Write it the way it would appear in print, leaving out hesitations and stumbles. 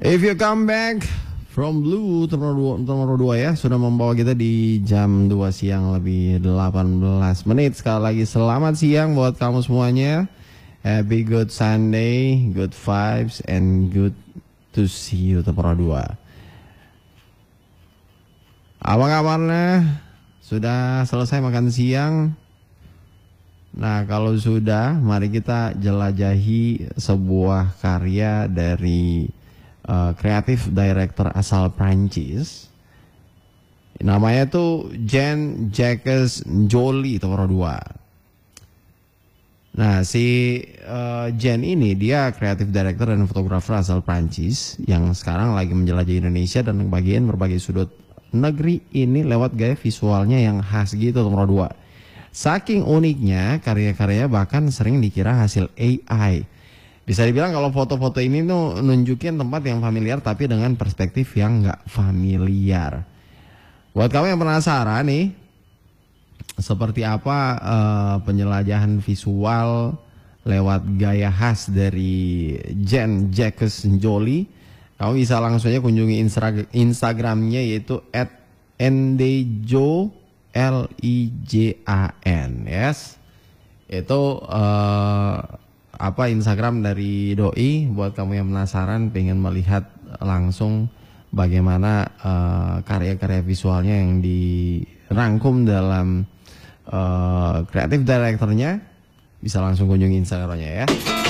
If you come back from Blue nomor 2 ya, sudah membawa kita di jam 2 siang lebih 18 menit. Sekali lagi selamat siang buat kamu semuanya. Happy good Sunday, good vibes and good to see you nomor 2. Apa kabarnya? Sudah selesai makan siang? Nah, kalau sudah, mari kita jelajahi sebuah karya dari kreatif director asal Prancis. Namanya tuh Jean-Jacques Njoli nomor 2. Nah, si Jean ini dia kreatif director dan fotografer asal Prancis yang sekarang lagi menjelajahi Indonesia dan berbagai sudut negeri ini lewat gaya visualnya yang khas gitu nomor 2. Saking uniknya karya-karyanya bahkan sering dikira hasil AI. Bisa dibilang kalau foto-foto ini tuh nunjukin tempat yang familiar tapi dengan perspektif yang nggak familiar. Buat kamu yang penasaran nih, seperti apa penjelajahan visual lewat gaya khas dari Jean-Jacques Njoli, kamu bisa langsung aja kunjungi Instagramnya yaitu @ndjo_lijan, yes. Itu Instagram dari Doi buat kamu yang penasaran pengen melihat langsung bagaimana karya-karya visualnya yang dirangkum dalam kreatif directornya, bisa langsung kunjungi Instagramnya ya.